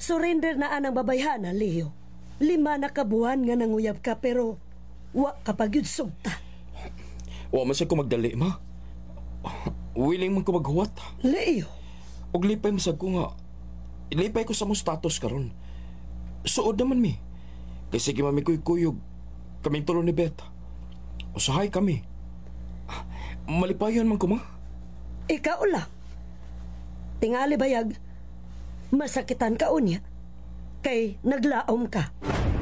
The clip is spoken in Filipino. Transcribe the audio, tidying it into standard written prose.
Nag-surrender na anang babayhana, Leo. 5 na kabuhan nga nanguyab ka pero wa kapag yun sugta. Wa man sad ko magdali, ma. Willing man ko maghuwat. Leo, Og lipay masag ko nga. Ilipay ko sa mo status karon. Suod naman mi. Kasi sige mami kuyog. Kaming tulo ni Beth. Usahay kami. Malipayon man ko, ma. ikaw lang. Tingali bayag, masakitan ka unya. Kay naglaom ka.